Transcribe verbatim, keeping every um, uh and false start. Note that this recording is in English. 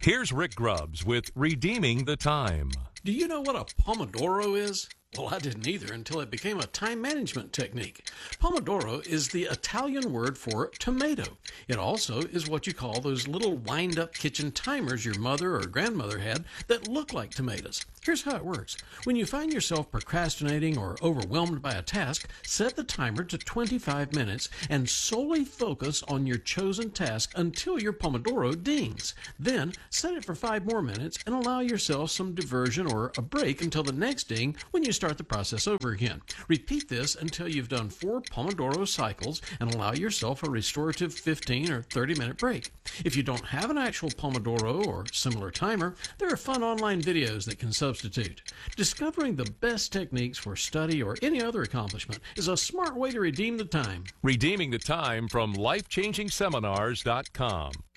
Here's Rick Grubbs with Redeeming the Time. Do you know what a Pomodoro is? Well, I didn't either until it became a time management technique. Pomodoro is the Italian word for tomato. It also is what you call those little wind-up kitchen timers your mother or grandmother had that look like tomatoes. Here's how it works. When you find yourself procrastinating or overwhelmed by a task, set the timer to twenty-five minutes and solely focus on your chosen task until your Pomodoro dings. Then set it for five more minutes and allow yourself some diversion or a break until the next ding when you start the process over again. Repeat this until you've done four Pomodoro cycles and allow yourself a restorative fifteen or thirty minute break. If you don't have an actual Pomodoro or similar timer, there are fun online videos that can substitute. Discovering the best techniques for study or any other accomplishment is a smart way to redeem the time. Redeeming the Time from life changing seminars dot com.